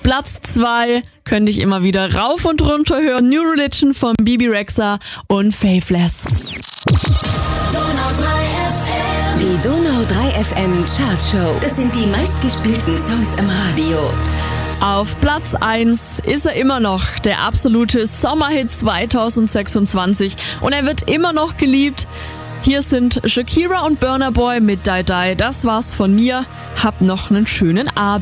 Platz 2 könnte ich immer wieder rauf und runter hören. New Religion von Bebe Rexha und Faithless. Die Donau 3 FM Chartshow. Das sind die meistgespielten Songs im Radio. Auf Platz 1 ist er immer noch, der absolute Sommerhit 2026. Und er wird immer noch geliebt. Hier sind Shakira und Burna Boy mit Die Die. Das war's von mir. Hab noch einen schönen Abend.